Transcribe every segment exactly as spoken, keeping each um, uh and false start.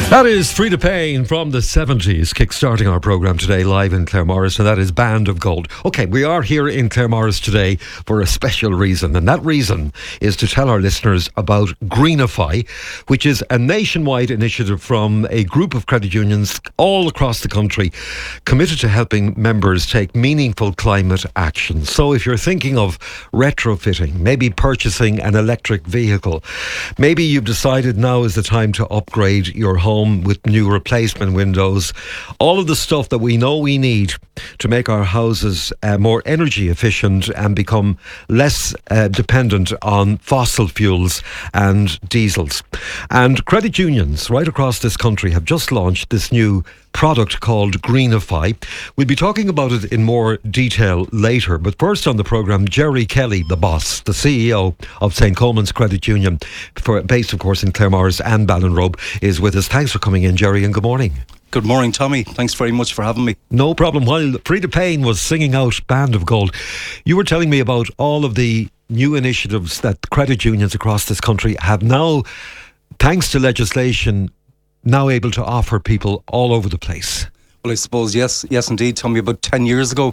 That is Frida Payne from the seventies, kick-starting our programme today live in Claremorris, and that is Band of Gold. OK, we are here in Claremorris today for a special reason, and that reason is to tell our listeners about Greenify, which is a nationwide initiative from a group of credit unions all across the country committed to helping members take meaningful climate action. So if you're thinking of retrofitting, maybe purchasing an electric vehicle, maybe you've decided now is the time to upgrade your home with new replacement windows, all of the stuff that we know we need to make our houses uh, more energy efficient and become less uh, dependent on fossil fuels and diesels. And credit unions right across this country have just launched this new product called Greenify. We'll be talking about it in more detail later, but first on the programme, Jerry Kelly, the boss, the C E O of Saint Coleman's Credit Union, for, based of course in Claremorris and Ballinrobe, is with us. Thanks for coming in, Jerry, and good morning. Good morning, Tommy. Thanks very much for having me. No problem. While Frida Payne was singing out Band of Gold, you were telling me about all of the new initiatives that credit unions across this country have now, thanks to legislation, now able to offer people all over the place. Well, I suppose, yes, yes indeed, Tommy. About ten years ago,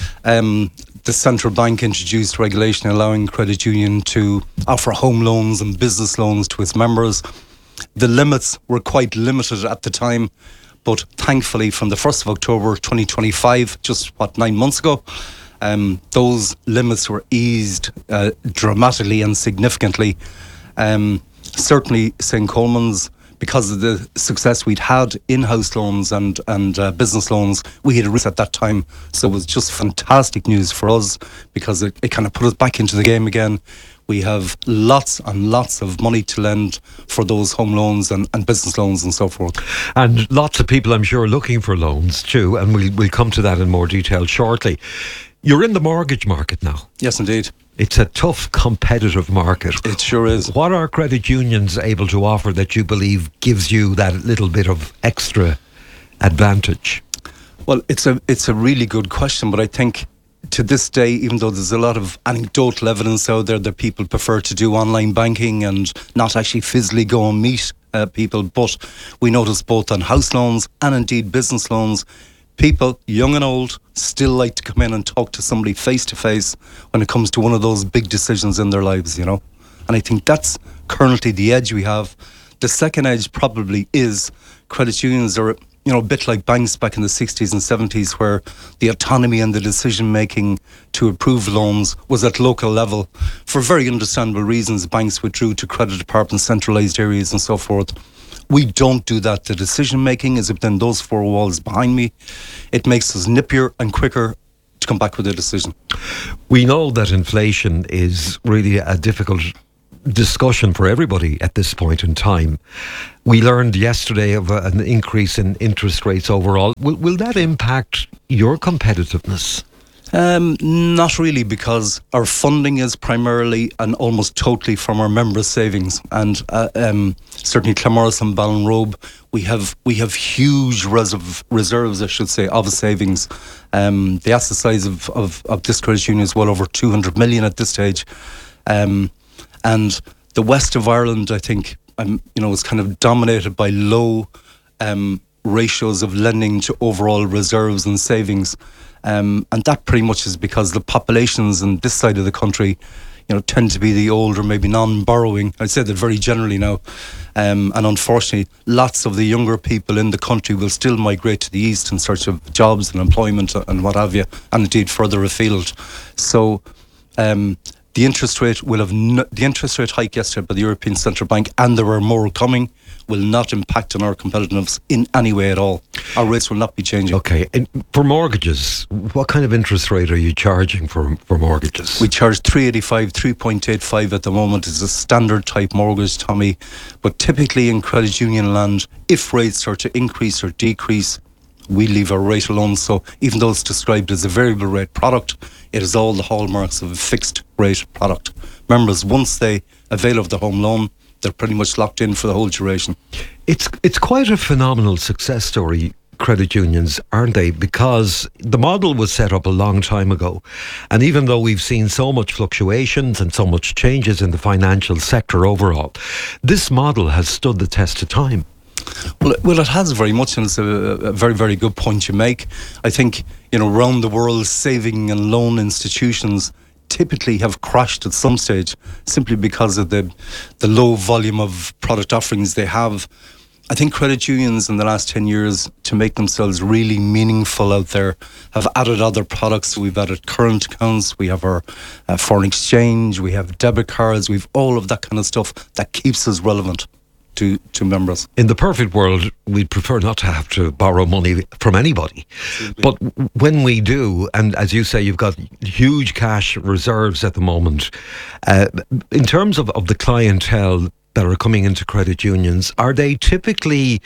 um, the central bank introduced regulation allowing credit union to offer home loans and business loans to its members. The limits were quite limited at the time, but thankfully from the first of October twenty twenty-five, just what, nine months ago, um, those limits were eased uh, dramatically and significantly. Um, certainly Saint Coleman's, because of the success we'd had in house loans and and uh, business loans, we had a risk at that time. So it was just fantastic news for us because it, it kind of put us back into the game again. We have lots and lots of money to lend for those home loans and, and business loans and so forth. And lots of people, I'm sure, looking for loans too, and we'll, we'll come to that in more detail shortly. You're in the mortgage market now. Yes, indeed. It's a tough, competitive market. It sure is. What are credit unions able to offer that you believe gives you that little bit of extra advantage? Well, it's a it's a really good question, but I think to this day, even though there's a lot of anecdotal evidence out there that people prefer to do online banking and not actually physically go and meet uh, people, but we notice both on house loans and indeed business loans, people, young and old, still like to come in and talk to somebody face to face when it comes to one of those big decisions in their lives, you know. And I think that's currently the edge we have. The second edge probably is credit unions are, you know, a bit like banks back in the sixties and seventies, where the autonomy and the decision making to approve loans was at local level. For very understandable reasons, banks withdrew to credit departments, centralised areas and so forth. We don't do that. The decision making is within those four walls behind me. It makes us nippier and quicker to come back with a decision. We know that inflation is really a difficult discussion for everybody at this point in time. We learned yesterday of a, an increase in interest rates overall. Will, will that impact your competitiveness? Um, not really, because our funding is primarily and almost totally from our members' savings, and uh, um, certainly Claremorris and Ballinrobe, we have we have huge reserve, reserves, I should say, of savings. Um, the asset size of, of, of this credit union is well over two hundred million at this stage, um, and the west of Ireland, I think, um, you know, is kind of dominated by low um, ratios of lending to overall reserves and savings. Um, and that pretty much is because the populations in this side of the country, you know, tend to be the older, maybe non-borrowing. I'd say that very generally now. Um, and unfortunately, lots of the younger people in the country will still migrate to the east in search of jobs and employment and what have you, and indeed further afield. So um, the interest rate will have no, the interest rate hike yesterday by the European Central Bank, and there are more coming, will not impact on our competitiveness in any way at all. Our rates will not be changing. Okay, and for mortgages, what kind of interest rate are you charging for for mortgages? We charge three eighty-five, three point eight five at the moment. It's a standard type mortgage, Tommy. But typically in credit union land, if rates are to increase or decrease, we leave our rate alone. So even though it's described as a variable rate product, it has all the hallmarks of a fixed rate product. Members, once they avail of the home loan, they're pretty much locked in for the whole duration. It's it's quite a phenomenal success story, credit unions, aren't they? Because the model was set up a long time ago. And even though we've seen so much fluctuations and so much changes in the financial sector overall, this model has stood the test of time. Well, it- well, it has very much, and it's a, a very, very good point you make. I think, you know, around the world, saving and loan institutions typically have crashed at some stage simply because of the the low volume of product offerings they have. I think credit unions in the last ten years, to make themselves really meaningful out there, have added other products. We've added current accounts, we have our uh, foreign exchange, we have debit cards, we've all of that kind of stuff that keeps us relevant to, to members. In the perfect world, we'd prefer not to have to borrow money from anybody. But when we do, and as you say, you've got huge cash reserves at the moment, uh, in terms of, of the clientele that are coming into credit unions, are they typically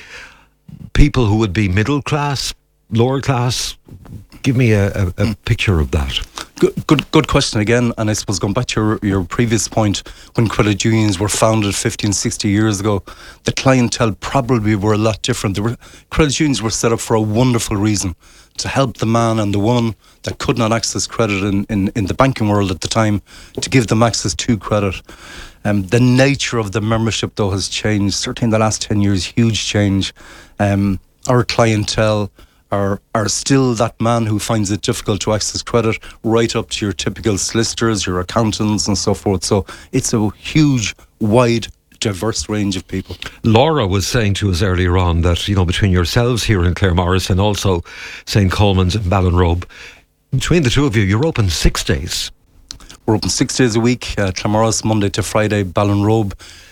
people who would be middle class, lower class? Give me a, a, a picture of that. Good, good, good question again. And I suppose going back to your, your previous point, when credit unions were founded fifteen, sixty years ago, the clientele probably were a lot different. There were, credit unions were set up for a wonderful reason, to help the man and the woman that could not access credit in, in, in the banking world at the time, to give them access to credit. Um, the nature of the membership, though, has changed. Certainly in the last ten years, huge change. Um, our clientele are are still that man who finds it difficult to access credit, right up to your typical solicitors, your accountants and so forth. So it's a huge, wide, diverse range of people. Laura was saying to us earlier on that, you know, between yourselves here in Claremorris and also Saint Coleman's and Ballinrobe, between the two of you, you're open six days. We're open six days a week, uh, Claremorris, Monday to Friday, Ballinrobe.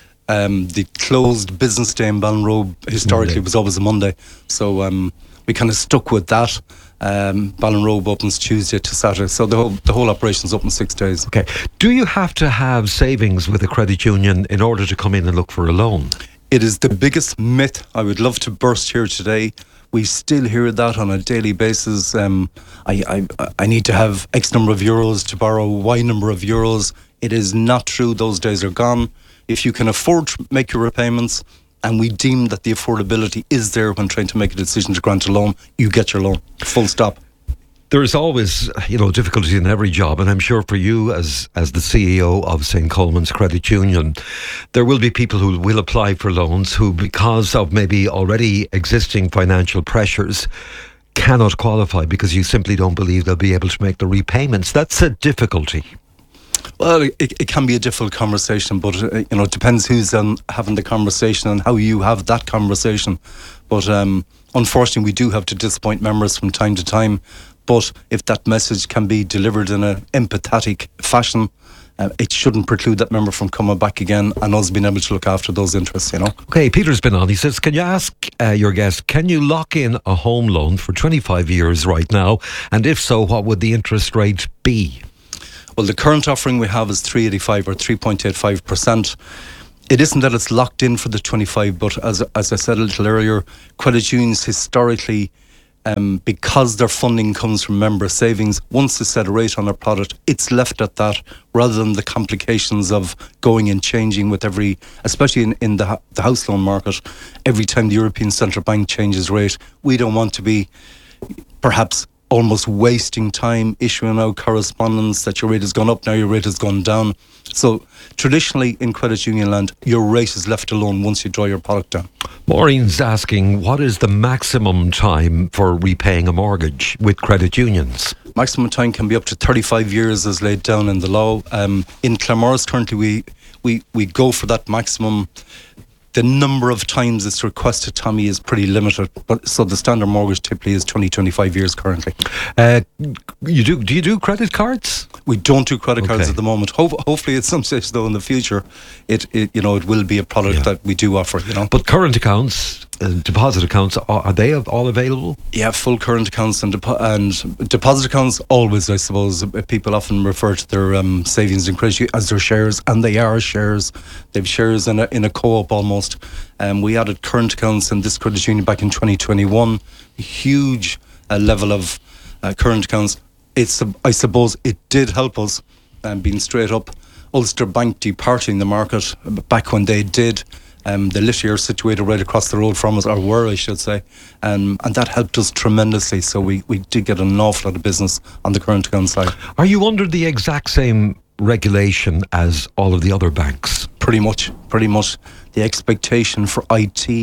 Um, the closed business day in Ballinrobe historically Monday. was always a Monday. So um, we kind of stuck with that. Um, Ballinrobe opens Tuesday to Saturday. So the whole, the whole operation's open six days. Okay. Do you have to have savings with a credit union in order to come in and look for a loan? It is the biggest myth I would love to burst here today. We still hear that on a daily basis. Um, I, I I need to have X number of euros to borrow Y number of euros. It is not true. Those days are gone. If you can afford to make your repayments, and we deem that the affordability is there when trying to make a decision to grant a loan, you get your loan. Full stop. There's always, you know, difficulty in every job, and I'm sure for you as as the C E O of Saint Coleman's Credit Union, there will be people who will apply for loans who, because of maybe already existing financial pressures, cannot qualify because you simply don't believe they'll be able to make the repayments. That's a difficulty. Well, it, it can be a difficult conversation, but uh, you know, it depends who's um, having the conversation and how you have that conversation. But um, unfortunately, we do have to disappoint members from time to time. But if that message can be delivered in an empathetic fashion, uh, it shouldn't preclude that member from coming back again and us being able to look after those interests, you know. Okay, Peter's been on. He says, can you ask uh, your guest, can you lock in a home loan for twenty-five years right now? And if so, what would the interest rate be? Well, the current offering we have is three eighty-five or three point eight five percent. It isn't that it's locked in for the twenty-five, but as as I said a little earlier, credit unions historically, um, because their funding comes from member savings, once they set a rate on a product, it's left at that, rather than the complications of going and changing with every, especially in, in the, the house loan market, every time the European Central Bank changes rate. We don't want to be perhaps almost wasting time issuing out correspondence that your rate has gone up, now your rate has gone down. So traditionally in credit union land, your rate is left alone once you draw your product down. Maureen's asking, what is the maximum time for repaying a mortgage with credit unions? Maximum time can be up to thirty-five years as laid down in the law. Um, in Claremorris currently we, we, we go for that maximum. The number of times it's requested, Tommy, is pretty limited. But so the standard mortgage typically is twenty, twenty-five years currently. Uh, you do? Do you do credit cards? We don't do credit cards Okay. at the moment. Ho- hopefully, at some stage, though, in the future, it, it you know it will be a product Yeah. that we do offer. You know, But current accounts, uh, deposit accounts, are, are they all available? yeah, full current accounts and depo- and deposit accounts. Always, I suppose, uh, people often refer to their um, savings and credit as their shares, and they are shares. They've shares in a in a co-op almost. Um, we added current accounts in this credit union back in twenty twenty-one. A huge uh, level of uh, current accounts. It's uh, I suppose it did help us, um, being straight up. Ulster Bank departing the market uh, back when they did. Um, they literally are situated right across the road from us, or were, I should say, um, and that helped us tremendously. So we, we did get an awful lot of business on the current account side. Are you under the exact same regulation as all of the other banks? Pretty much, pretty much. The expectation for I T,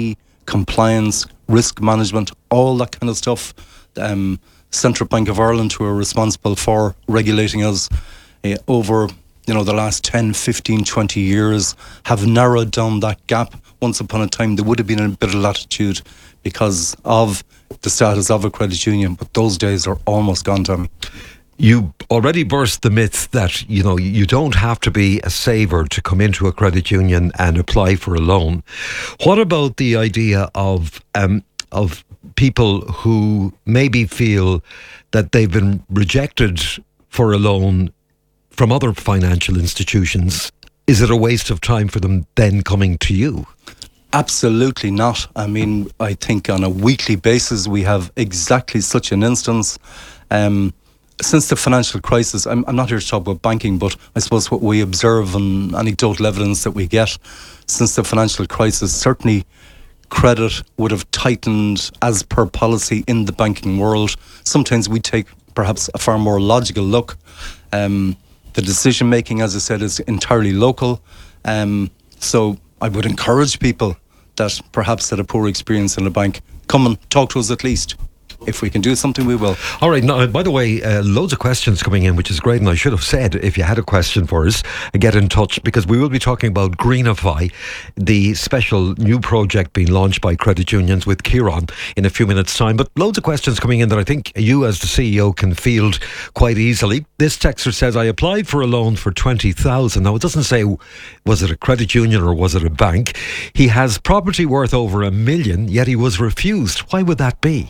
compliance, risk management, all that kind of stuff. Um, Central Bank of Ireland, who are responsible for regulating us uh, over you know the last ten, fifteen, twenty years, have narrowed down that gap. Once upon a time, there would have been a bit of latitude because of the status of a credit union, but those days are almost gone, Tommy. You already burst the myth that, you know, you don't have to be a saver to come into a credit union and apply for a loan. What about the idea of um, of people who maybe feel that they've been rejected for a loan from other financial institutions? Is it a waste of time for them then coming to you? Absolutely not. I mean, I think on a weekly basis we have exactly such an instance. Um, since the financial crisis, I'm, I'm not here to talk about banking, but I suppose what we observe and anecdotal evidence that we get since the financial crisis, certainly credit would have tightened as per policy in the banking world. Sometimes we take perhaps a far more logical look. Um, the decision making, as I said, is entirely local. Um, so I would encourage people that perhaps had a poor experience in a bank, come and talk to us at least. If we can do something, we will. All right. Now, by the way, uh, loads of questions coming in, which is great. And I should have said, if you had a question for us, get in touch, because we will be talking about Greenify, the special new project being launched by credit unions with Kieran in a few minutes' time. But loads of questions coming in that I think you as the C E O can field quite easily. This texter says, I applied for a loan for twenty thousand. Now, it doesn't say, was it a credit union or was it a bank? He has property worth over a million, yet he was refused. Why would that be?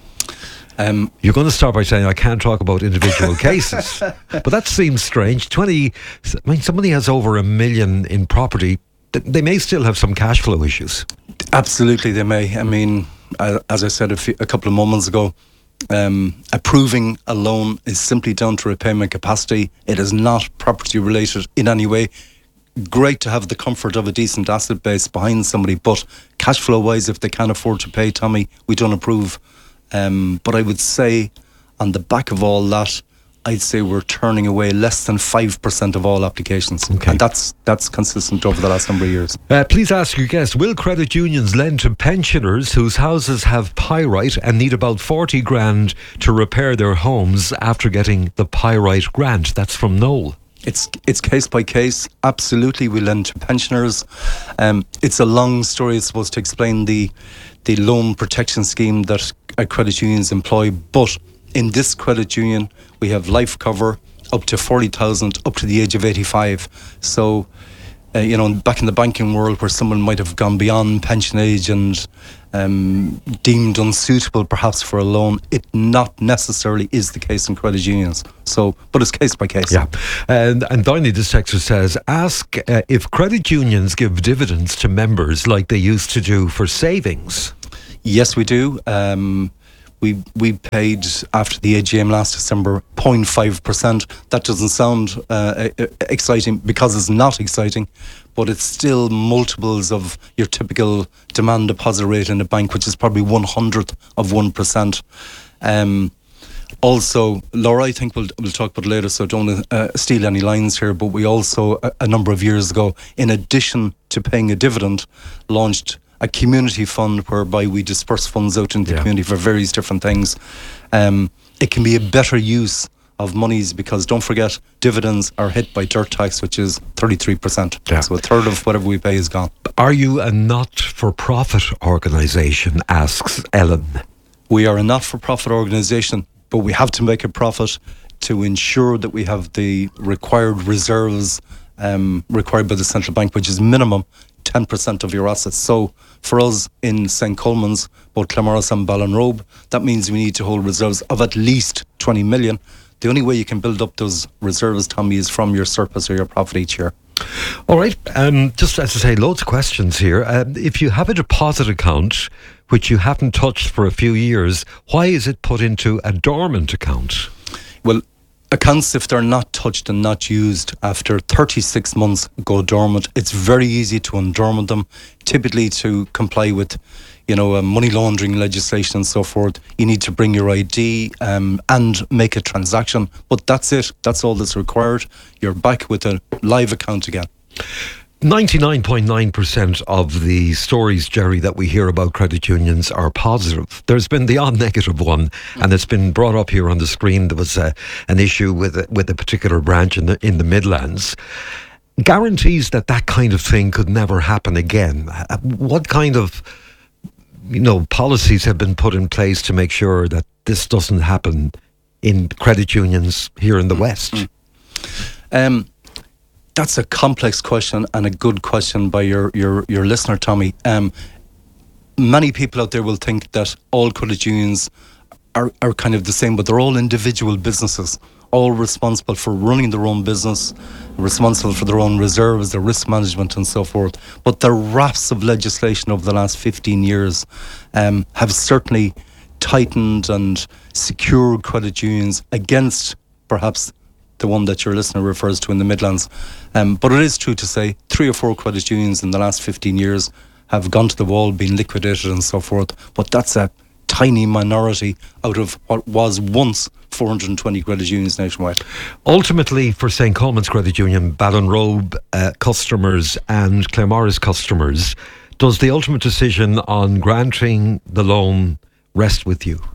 Um, You're going to start by saying I can't talk about individual cases, but that seems strange. Twenty, I mean, somebody has over a million in property. They may still have some cash flow issues. Absolutely, they may. I mean, as I said a, few, a couple of moments ago, um, approving a loan is simply down to repayment capacity. It is not property related in any way. Great to have the comfort of a decent asset base behind somebody, but cash flow wise, if they can't afford to pay, Tommy, we don't approve. Um, but I would say, on the back of all that, I'd say we're turning away less than five percent of all applications. Okay. And that's that's consistent over the last number of years. Uh, please ask your guest, will credit unions lend to pensioners whose houses have pyrite and need about forty grand to repair their homes after getting the pyrite grant? That's from Noel. It's it's case by case. Absolutely, we lend to pensioners. Um, it's a long story, it's supposed to explain the the loan protection scheme that uh, credit unions employ. But in this credit union, we have life cover up to forty thousand, up to the age of eighty-five. So, uh, you know, back in the banking world where someone might have gone beyond pension age and um, deemed unsuitable perhaps for a loan, it not necessarily is the case in credit unions. So, but it's case by case. Yeah. And, and finally, this texter says, ask uh, if credit unions give dividends to members like they used to do for savings. Yes, we do. Um, we we paid after the A G M last December zero point five percent. That doesn't sound uh, exciting because it's not exciting, but it's still multiples of your typical demand deposit rate in a bank, which is probably one hundredth of one percent. Um, also, Laura, I think we'll, we'll talk about it later, so don't uh, steal any lines here, but we also, a, a number of years ago, in addition to paying a dividend, launched a community fund whereby we disperse funds out into the yeah. community for various different things. Um, it can be a better use of monies because don't forget, dividends are hit by dirt tax, which is thirty-three percent. Yeah. So a third of whatever we pay is gone. Are you a not-for-profit organisation, asks Ellen. We are a not-for-profit organisation, but we have to make a profit to ensure that we have the required reserves um, required by the central bank, which is minimum ten percent of your assets. So for us in Saint Coleman's, both Claremorris and Ballinrobe, that means we need to hold reserves of at least twenty million. The only way you can build up those reserves, Tommy, is from your surplus or your profit each year. All right. Um, just as I say, loads of questions here. Um, if you have a deposit account which you haven't touched for a few years, why is it put into a dormant account? Well, accounts, if they're not touched and not used, after thirty-six months go dormant. It's very easy to undormant them. Typically, to comply with, you know, uh, money laundering legislation and so forth, you need to bring your I D um, and make a transaction. But that's it. That's all that's required. You're back with a live account again. ninety-nine point nine percent of the stories, Jerry, that we hear about credit unions are positive. There's been the odd negative one, and it's been brought up here on the screen. There was a, an issue with a, with a particular branch in the in the Midlands. Guarantees that that kind of thing could never happen again. What kind of, you know, policies have been put in place to make sure that this doesn't happen in credit unions here in the West? Um, that's a complex question and a good question by your your, your listener, Tommy. Um, many people out there will think that all credit unions are, are kind of the same, but they're all individual businesses, all responsible for running their own business, responsible for their own reserves, their risk management and so forth. But the rafts of legislation over the last fifteen years um, have certainly tightened and secured credit unions against perhaps the one that your listener refers to in the Midlands. Um, but it is true to say three or four credit unions in the last fifteen years have gone to the wall, been liquidated and so forth. But that's a tiny minority out of what was once four hundred twenty credit unions nationwide. Ultimately, for Saint Coleman's Credit Union, Ballinrobe uh, customers and Claremorris customers, does the ultimate decision on granting the loan rest with you?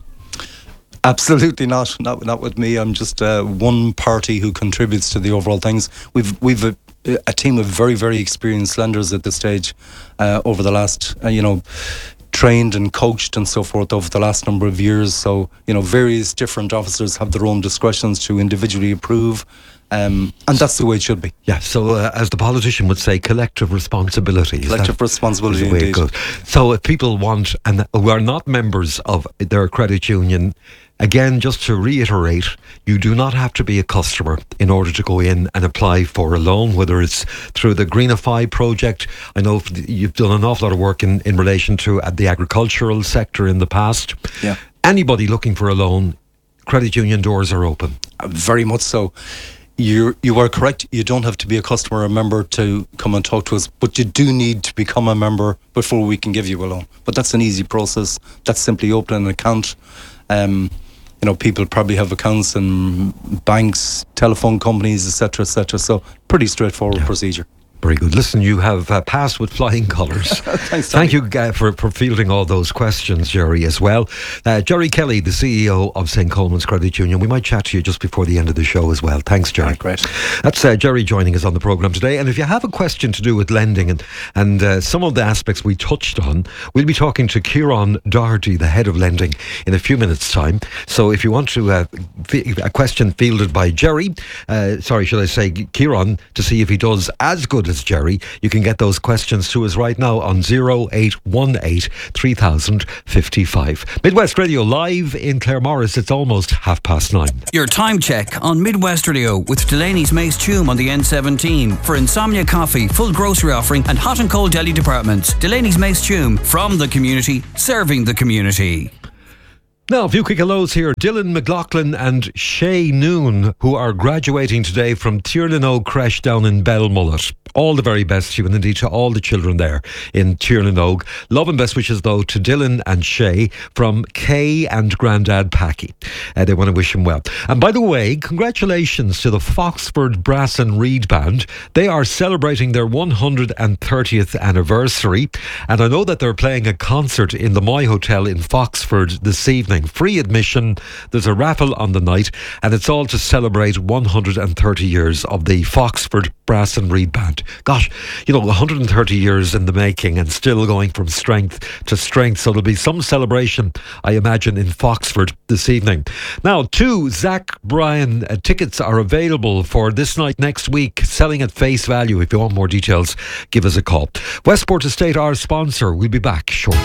Absolutely not. Not not with me. I'm just uh, one party who contributes to the overall things. We've we've a, a team of very very experienced lenders at this stage uh, over the last uh, you know. trained and coached and so forth over the last number of years. So, you know, various different officers have their own discretions to individually approve. Um, and that's the way it should be. Yeah, so uh, as the politician would say, collective responsibility. Collective that, responsibility, is the way indeed. It goes. So if people want, and who are not members of their credit union, again, just to reiterate, you do not have to be a customer in order to go in and apply for a loan, whether it's through the Greenify project. I know you've done an awful lot of work in, in relation to uh, the agricultural sector in the past. Yeah. Anybody looking for a loan, credit union doors are open. Uh, very much so. You you are correct. You don't have to be a customer or a member to come and talk to us, but you do need to become a member before we can give you a loan. But that's an easy process. That's simply opening an account. Um, you know, people probably have accounts in banks, telephone companies, et cetera, et cetera. So pretty straightforward yeah. procedure. Very good. Listen, you have uh, passed with flying colours. Thanks, Thank you uh, for, for fielding all those questions, Jerry, as well. Uh, Jerry Kelly, the C E O of Saint Coleman's Credit Union. We might chat to you just before the end of the show as well. Thanks, Jerry. Right, great. That's uh, Jerry joining us on the programme today. And if you have a question to do with lending and, and uh, some of the aspects we touched on, we'll be talking to Kieran Doherty, the head of lending, in a few minutes' time. So if you want to, uh, a question fielded by Jerry, uh, sorry, should I say Kieran, to see if he does as good as Jerry, you can get those questions to us right now on zero eight one eight three thousand fifty-five. Midwest Radio live in Claremorris. It's almost half past nine. Your time check on Midwest Radio with Delaney's Mace Tume on the N seventeen for Insomnia Coffee, full grocery offering and hot and cold deli departments. Delaney's Mace Tume, from the community, serving the community. Now, a few quick hellos here. Dylan McLaughlin and Shay Noon, who are graduating today from Tiernan Creche down in Belmullet. All the very best to you, and indeed to all the children there in Tiernan. Love and best wishes, though, to Dylan and Shay from Kay and Grandad Packy. Uh, they want to wish him well. And by the way, congratulations to the Foxford Brass and Reed Band. They are celebrating their one hundred thirtieth anniversary. And I know that they're playing a concert in the Moy Hotel in Foxford this evening. Free admission. There's a raffle on the night. And it's all to celebrate one hundred thirty years of the Foxford Brass and Reed Band. Gosh, you know, one hundred thirty years in the making and still going from strength to strength. So there'll be some celebration, I imagine, in Foxford this evening. Now, two Zach Bryan uh, tickets are available for this night next week, selling at face value. If you want more details, give us a call. Westport Estate, our sponsor. We'll be back shortly.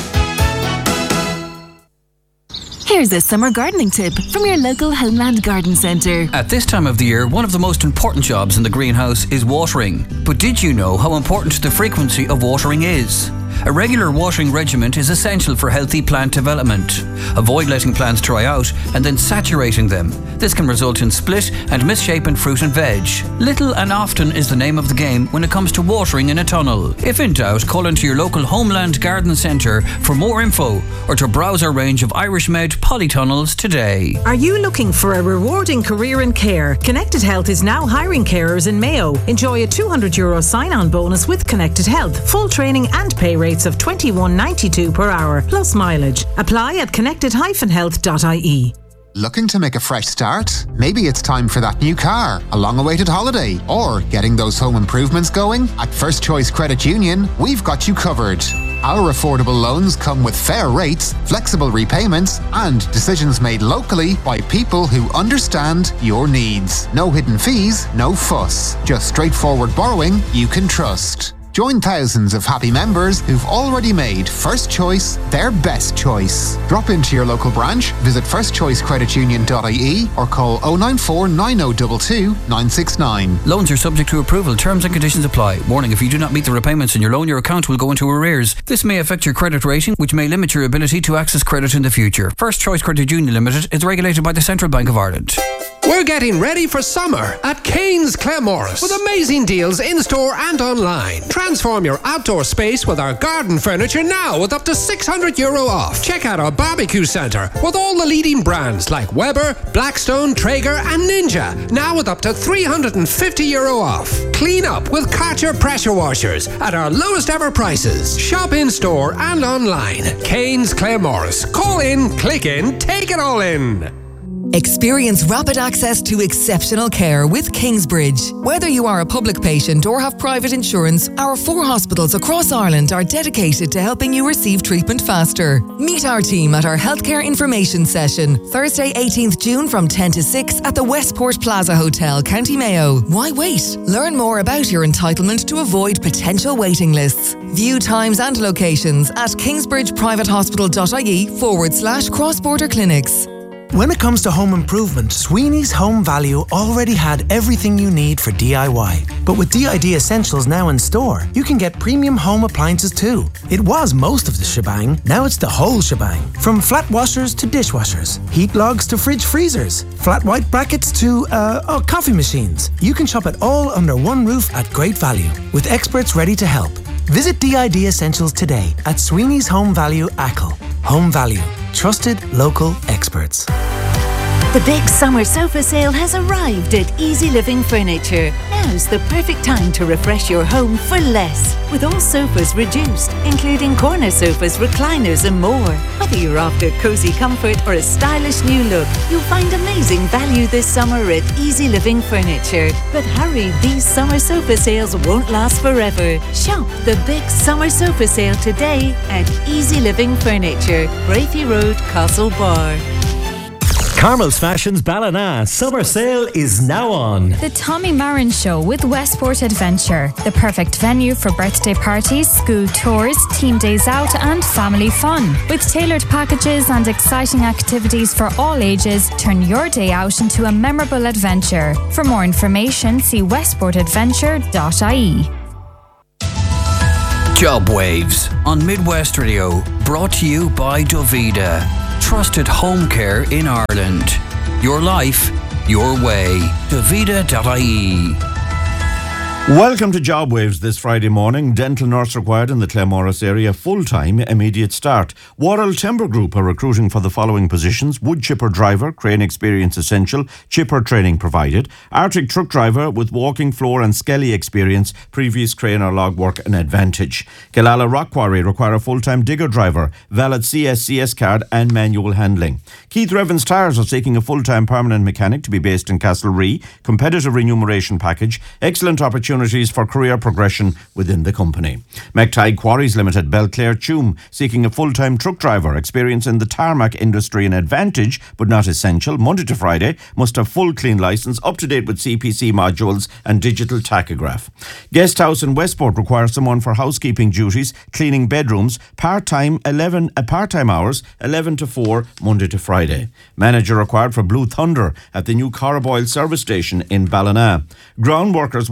Here's a summer gardening tip from your local Homeland Garden Centre. At this time of the year, one of the most important jobs in the greenhouse is watering. But did you know how important the frequency of watering is? A regular watering regimen is essential for healthy plant development. Avoid letting plants dry out and then saturating them. This can result in split and misshapen fruit and veg. Little and often is the name of the game when it comes to watering in a tunnel. If in doubt, call into your local Homeland Garden Centre for more info or to browse our range of Irish made polytunnels today. Are you looking for a rewarding career in care? Connected Health is now hiring carers in Mayo. Enjoy a two hundred euro sign-on bonus with Connected Health. Full training and pay rates of twenty-one ninety-two per hour, plus mileage. Apply at connected dash health dot I E. Looking to make a fresh start? Maybe it's time for that new car, a long-awaited holiday, or getting those home improvements going? At First Choice Credit Union, we've got you covered. Our affordable loans come with fair rates, flexible repayments, and decisions made locally by people who understand your needs. No hidden fees, no fuss. Just straightforward borrowing you can trust. Join thousands of happy members who've already made First Choice their best choice. Drop into your local branch, visit first choice credit union dot I E or call oh nine four nine oh two two nine six nine. Loans are subject to approval. Terms and conditions apply. Warning, if you do not meet the repayments in your loan, your account will go into arrears. This may affect your credit rating, which may limit your ability to access credit in the future. First Choice Credit Union Limited is regulated by the Central Bank of Ireland. We're getting ready for summer at Kane's Claremorris with amazing deals in-store and online. Transform your outdoor space with our garden furniture now with up to six hundred euro off. Check out our barbecue centre with all the leading brands like Weber, Blackstone, Traeger and Ninja, now with up to three hundred fifty euro off. Clean up with Karcher pressure washers at our lowest ever prices. Shop in-store and online. Kane's Claremorris. Call in, click in, take it all in. Experience rapid access to exceptional care with Kingsbridge. Whether you are a public patient or have private insurance, our four hospitals across Ireland are dedicated to helping you receive treatment faster. Meet our team at our healthcare information session, Thursday eighteenth June from ten to six at the Westport Plaza Hotel, County Mayo. Why wait? Learn more about your entitlement to avoid potential waiting lists. View times and locations at kingsbridgeprivatehospital.ie forward slash cross-border clinics. When it comes to home improvement, Sweeney's Home Value already had everything you need for D I Y. But with D I D Essentials now in store, you can get premium home appliances too. It was most of the shebang, now it's the whole shebang. From flat washers to dishwashers, heat logs to fridge freezers, flat white brackets to uh, oh, coffee machines. You can shop it all under one roof at great value, with experts ready to help. Visit D I D Essentials today at Sweeney's Home Value Ackle. Home Value. Trusted local experts. The big summer sofa sale has arrived at Easy Living Furniture. Now's the perfect time to refresh your home for less. With all sofas reduced, including corner sofas, recliners and more. Whether you're after cosy comfort or a stylish new look, you'll find amazing value this summer at Easy Living Furniture. But hurry, these summer sofa sales won't last forever. Shop the big summer sofa sale today at Easy Living Furniture, Brafey Road, Castlebar. Carmel's Fashions Ballina summer sale is now on. The Tommy Marin Show with Westport Adventure, the perfect venue for birthday parties, school tours, team days out and family fun. With tailored packages and exciting activities for all ages, turn your day out into a memorable adventure. For more information, see westport adventure dot I E. Job Waves on Midwest Radio, brought to you by Dovida. Trusted home care in Ireland. Your life, your way. Dovida dot I E. Welcome to Job Waves this Friday morning. Dental nurse required in the Claremorris area, full-time, immediate start. Worrell Timber Group are recruiting for the following positions: wood chipper driver, crane experience essential, chipper training provided; Arctic truck driver with walking floor and skelly experience, previous crane or log work an advantage. Killala Rock Quarry require a full-time digger driver, valid C S C S card and manual handling. Keith Evans Tyres are seeking a full-time permanent mechanic to be based in Castlerea, competitive remuneration package, excellent opportunity opportunities for career progression within the company. McTighe Quarries Limited, Belclare Tuam, seeking a full-time truck driver, experience in the tarmac industry an advantage but not essential, Monday to Friday, must have full clean licence, up to date with C P C modules and digital tachograph. Guest House in Westport requires someone for housekeeping duties, cleaning bedrooms, part-time eleven uh, part-time hours, eleven to four, Monday to Friday. Manager required for Blue Thunder at the new Carboyle service station in Ballina. Ground workers wanted for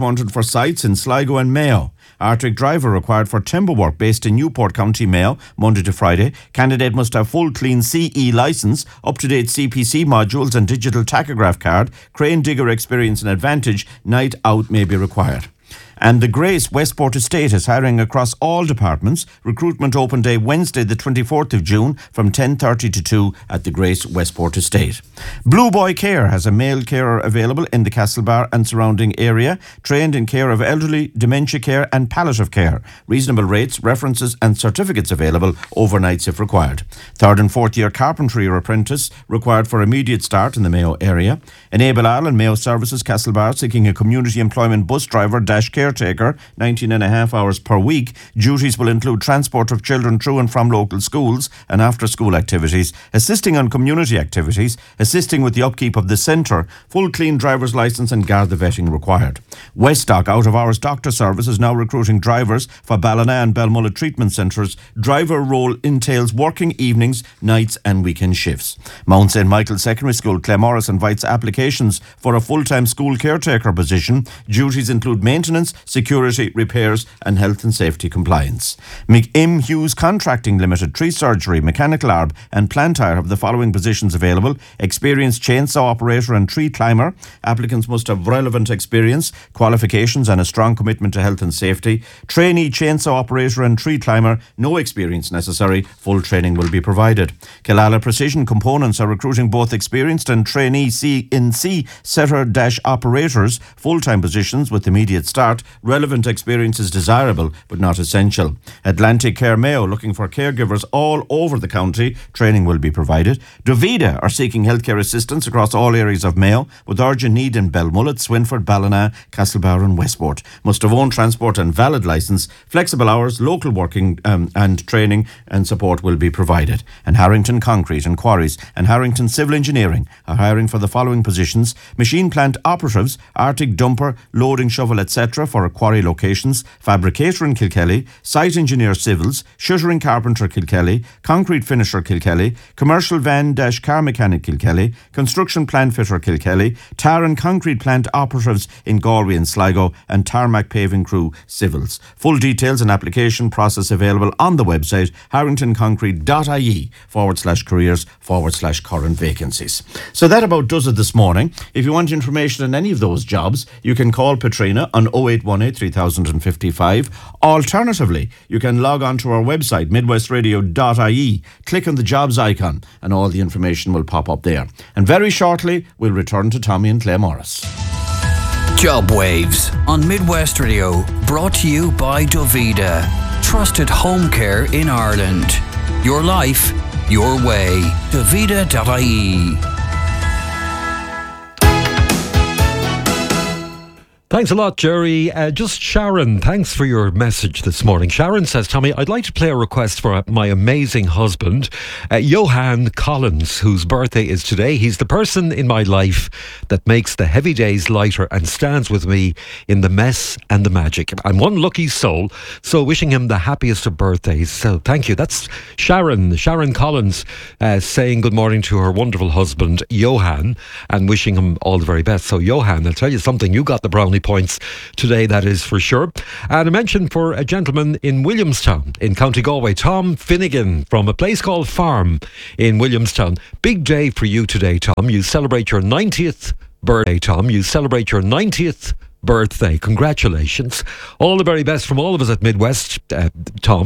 sites in Sligo and Mayo. Arctic driver required for timber work based in Newport, County Mayo, Monday to Friday. Candidate must have full clean C E licence, up-to-date C P C modules and digital tachograph card. Crane digger experience and advantage. Night out may be required. And the Grace Westport Estate is hiring across all departments. Recruitment open day Wednesday the twenty-fourth of June from ten thirty to two at the Grace Westport Estate. Blue Boy Care has a male carer available in the Castlebar and surrounding area, trained in care of elderly, dementia care and palliative care. Reasonable rates, references and certificates available overnights if required. Third and fourth year carpentry or apprentice required for immediate start in the Mayo area. Enable Island Mayo Services Castlebar seeking a community employment bus driver dash care caretaker, nineteen and a half hours per week. Duties will include transport of children through and from local schools and after school activities, assisting on community activities, assisting with the upkeep of the centre, full clean driver's licence and Garda vetting required. Westdock out of hours doctor service is now recruiting drivers for Ballina and Belmullet treatment centres. Driver role entails working evenings, nights and weekend shifts. Mount Saint Michael Secondary School Claremorris invites applications for a full-time school caretaker position. Duties include maintenance, security, repairs and health and safety compliance. McIm Hughes Contracting Limited, tree surgery, mechanical arb and plant hire have the following positions available. Experienced chainsaw operator and tree climber. Applicants must have relevant experience, qualifications and a strong commitment to health and safety. Trainee chainsaw operator and tree climber, no experience necessary. Full training will be provided. Killala Precision Components are recruiting both experienced and trainee C N C setter-operators, full-time positions with immediate start. Relevant experience is desirable but not essential. Atlantic Care Mayo looking for caregivers all over the county. Training will be provided. Dovida are seeking healthcare assistance across all areas of Mayo with urgent need in Belmullet, Swinford, Ballina, Castlebar and Westport. Must have own transport and valid licence. Flexible hours, local working um, and training and support will be provided. And Harrington Concrete and Quarries and Harrington Civil Engineering are hiring for the following positions. Machine plant operatives, Arctic dumper, loading shovel et cetera for quarry locations, fabricator in Kilkelly, site engineer civils, shuttering carpenter Kilkelly, concrete finisher Kilkelly, commercial van dash car mechanic Kilkelly, construction plant fitter Kilkelly, tar and concrete plant operatives in Galway and Sligo and tarmac paving crew civils. Full details and application process available on the website harringtonconcrete.ie forward slash careers forward slash current vacancies. So that about does it this morning. If you want information on any of those jobs, you can call Petrina on oh eight one eight, three thousand fifty-five. Alternatively, you can log on to our website midwestradio dot I E, click on the jobs icon and all the information will pop up there. And very shortly we'll return to Tommy and Claremorris. Job Waves on Midwest Radio, brought to you by Dovida, trusted home care in Ireland. Your life, your way. Dovida dot I E. Thanks a lot, Jerry. Uh, just Sharon, thanks for your message this morning. Sharon says, Tommy, I'd like to play a request for my amazing husband, uh, Johan Collins, whose birthday is today. He's the person in my life that makes the heavy days lighter and stands with me in the mess and the magic. I'm one lucky soul, so wishing him the happiest of birthdays. So thank you. That's Sharon, Sharon Collins, uh, saying good morning to her wonderful husband, Johan, and wishing him all the very best. So Johan, I'll tell you something, you got the brownie points today, that is for sure. And a mention for a gentleman in Williamstown in County Galway, Tom Finnegan from a place called Farm in Williamstown. Big day for you today, Tom. You celebrate your ninetieth birthday, Tom. You celebrate your ninetieth birthday. Congratulations. All the very best from all of us at Midwest, uh, Tom.